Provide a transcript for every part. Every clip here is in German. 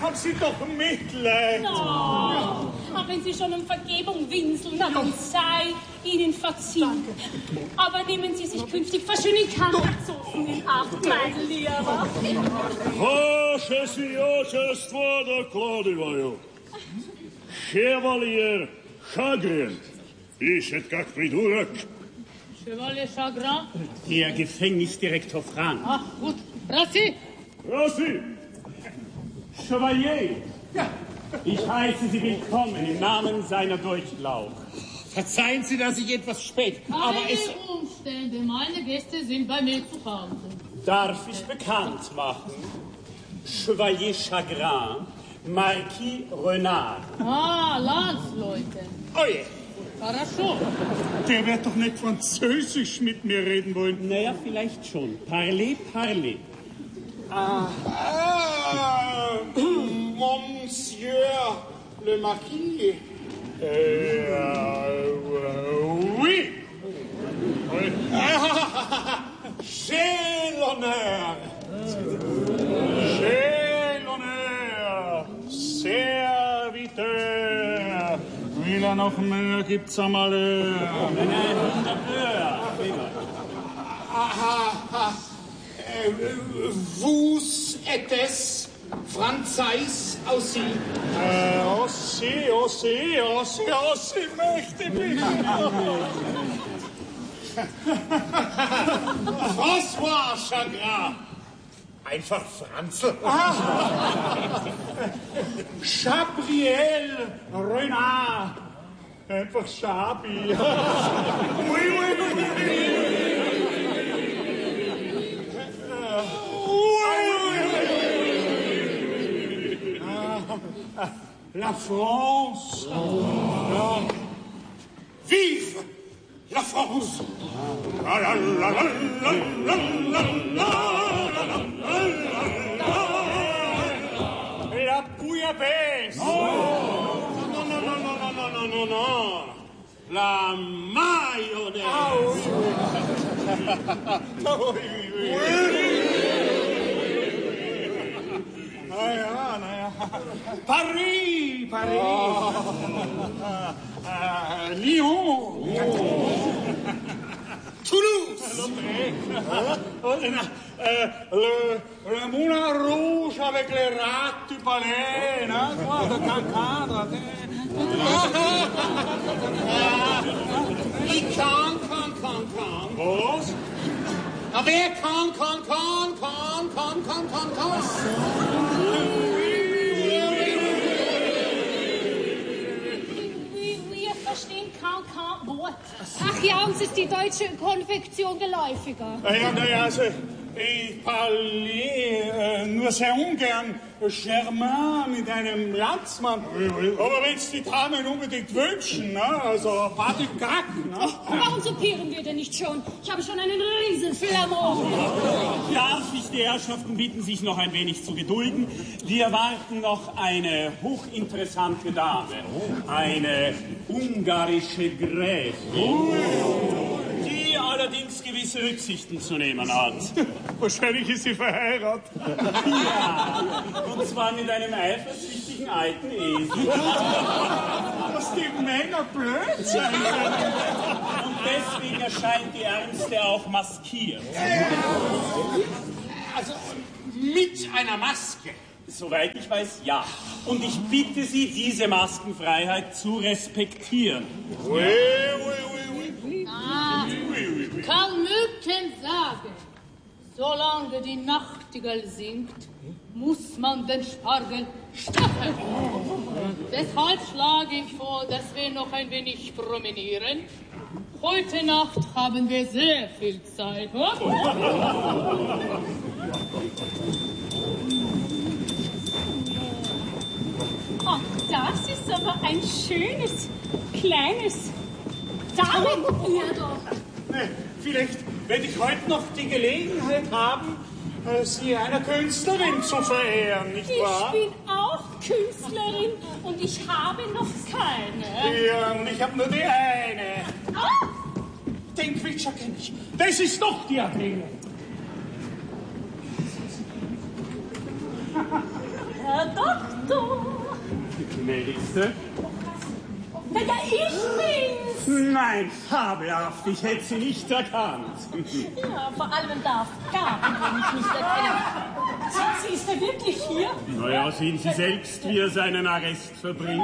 haben Sie doch Mitleid. No. Aber wenn Sie schon um Vergebung winseln, dann sei Ihnen verziehen. Aber nehmen Sie sich künftig verschönen Kantazofen in Acht, mein Lieber. Vaše si očestvo dokladivaju. Chevalier Chagrin. Ischet как придурок. Chevalier Chagrin? Der Gefängnisdirektor Frank. Ach, gut. Rassi! Rassi! Chevalier! Ja. Ich heiße Sie willkommen im Namen seiner Durchlaucht. Verzeihen Sie, dass ich etwas spät... Aber Keine Umstände. Meine Gäste sind bei mir zu Hause. Darf ich bekannt machen? Chevalier Chagrin, Marquis Renard. Ah, Landsleute. Oje! Хорошо. Der wird doch nicht Französisch mit mir reden wollen. Naja, vielleicht schon. Parlez, parlez. Monsieur le Marquis. Oui. J'ai l'honneur. J'ai l'honneur. Serviteur. Will noch mehr, gibt's einmal. Nein, wunderbar. Vous êtes Franzais aussi? Aussi, möchte mich. François Chagrin. Einfach Franzl. Gabriel Renard. Einfach Schabi. Oui. La France. Vive la France. La bouillabaisse. Non. La mayonnaise. Oui. Paris. Lyon. Toulouse. Le moulin rouge avec les rats du palais, hein, de Cancadre. Ich kann. Was? Wer kann. Wir verstehen kein Wort. Ach ja, uns ist die deutsche Konfektion geläufiger. Naja, also, ich parle nur sehr ungern Germain mit einem Landsmann. Aber wenn es die Damen unbedingt wünschen, ne? Also pas du Gack, ne? Warum soupieren wir denn nicht schon? Ich habe schon einen riesen Flamor. Darf ich die Herrschaften bitten, sich noch ein wenig zu gedulden? Wir erwarten noch eine hochinteressante Dame. Eine ungarische Gräfin. Die allerdings gewisse Rücksichten zu nehmen hat. Wahrscheinlich ist sie verheiratet. Ja, und zwar mit einem eifersüchtigen alten Esel. Dass die Männer blöd sind. Und deswegen erscheint die Ärmste auch maskiert. Also, mit einer Maske. Soweit ich weiß, ja. Und ich bitte Sie, diese Maskenfreiheit zu respektieren. Oui. Kalmücken sagen, solange die Nachtigall singt, muss man den Spargel stacheln. Deshalb schlage ich vor, dass wir noch ein wenig promenieren. Heute Nacht haben wir sehr viel Zeit. Oh, das ist aber ein schönes, kleines Damenurlaub. Vielleicht werde ich heute noch die Gelegenheit haben, Sie einer Künstlerin zu verehren, nicht wahr? Ich bin auch Künstlerin und ich habe noch keine. Ja, und ich habe nur die eine. Ah! Den Quitscher kenne ich. Das ist doch die Adele. Herr Doktor! du? Gnädigste? Ja, ich bin's. Nein, fabelhaft, ich hätte sie nicht erkannt. Ja, vor allem darf Gabi mich nicht erkennen. Sie ist ja wirklich hier? Naja, sehen Sie selbst, wie er seinen Arrest verbringt.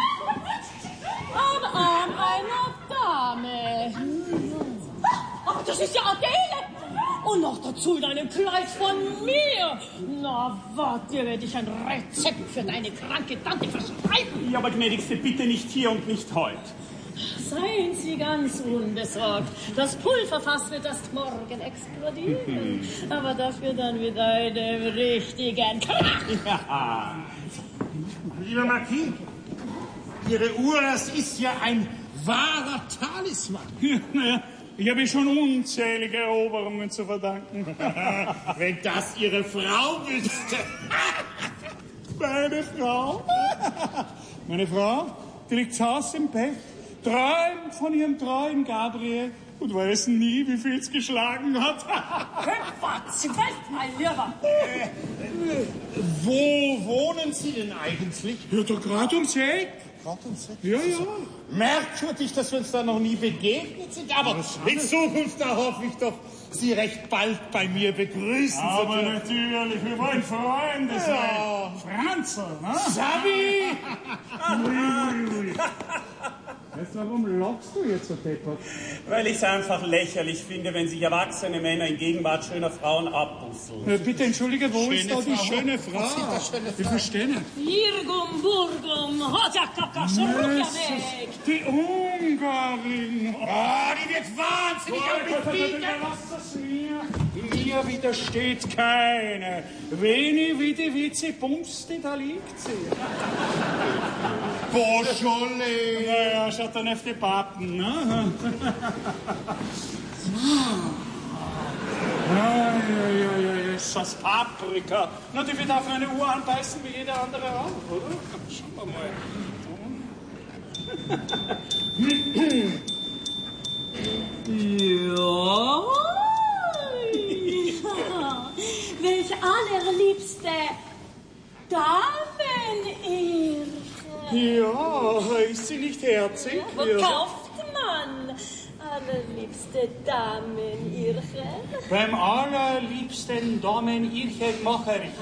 Am Arm einer Dame. Ach, das ist ja Adele. Und noch dazu in einem Kleid von mir. Na, warte, dir werde ich ein Rezept für deine kranke Tante verschreiben. Ja, aber gnädigste, bitte nicht hier und nicht heute. Seien Sie ganz unbesorgt. Das Pulverfass wird erst morgen explodieren. Aber dafür dann mit einem richtigen Krach. Ja. Lieber Marquis, Ihre Uhr, das ist ja ein wahrer Talisman. Naja, ich habe schon unzählige Eroberungen zu verdanken. Wenn das Ihre Frau wüsste. Meine Frau? Meine Frau, die liegt zu Hause im Bett, träumt von ihrem treuen Gabriel und weiß nie, wie viel es geschlagen hat. Quatsch, mein Lieber. Wo wohnen Sie denn eigentlich? Ja, doch gerade ums Eck. Ja, ja. Merkwürdig, dass wir uns da noch nie begegnet sind. Aber in Zukunft, da hoffe ich doch, Sie recht bald bei mir begrüßen zu Aber dürfen. natürlich, wir wollen Freunde sein. Ja. Franzl, ne? Sabi! Weißt du, warum lachst du jetzt so deppert? Weil ich es einfach lächerlich finde, wenn sich erwachsene Männer in Gegenwart schöner Frauen abbusseln. Bitte entschuldige, wo ist da die Frau. schöne Frau? Ich verstehe nicht. Virgum, Burgum, Hojakaka, Schurja weg. Die Ungarin. Oh, die wird wahnsinnig am Was das mir widersteht keine. Veni, vidi, vici, bumsti, da liegt sie. Beaujolais. Naja, schaut dann auf die Pappen, ne? Ja, ist das Paprika. Na, die wird auf eine Uhr anbeißen wie jeder andere auch, oder? Schauen wir mal. Ja. Welch allerliebste Damenirche. Ja, ist sie nicht herzig? Wo kauft man allerliebste Damenirche? Beim allerliebsten Damen-Irchenmacherchen.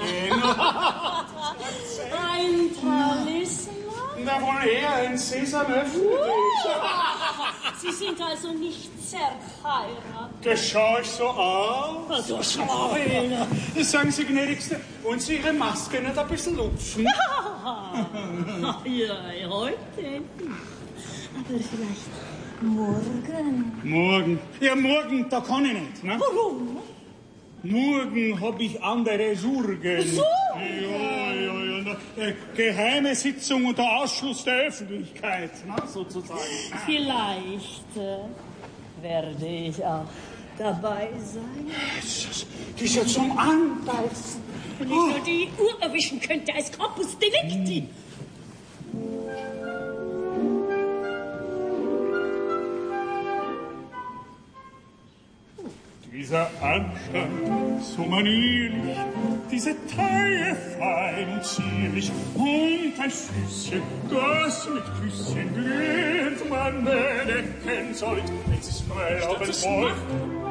Ein Talisman? Na, wohl eher ein Sesamöffel. Sie sind also nicht verheiratet. Das schaue ich so aus. So Schwabel. Sagen Sie, gnädigste, wollen Sie Ihre Maske nicht ein bisschen lupfen? Ja, heute nicht. Aber vielleicht morgen. Morgen? Ja, morgen, da kann ich nicht. Ne? Warum? Morgen hab ich andere Sorgen. So? Ja. Geheime Sitzung unter Ausschluss der Öffentlichkeit, ne, sozusagen. Vielleicht werde ich auch dabei sein. Die ist ja zum Anbeißen. Wenn ich nur die Uhr erwischen könnte als Corpus Delicti. Dieser Anstand so manierlich, diese Taille fein und zierlich und ein Füßchen, das mit Küsschen glüht, man bedecken sollt, wenn sie's mal auf den Wolken.